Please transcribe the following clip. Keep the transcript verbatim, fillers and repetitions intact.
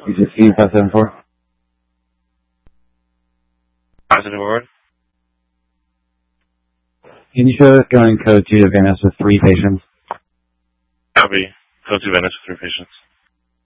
You just see five seven four. Positive forward. Can you show us going code two to Venice with three patients? Copy. Code two Venice with three patients.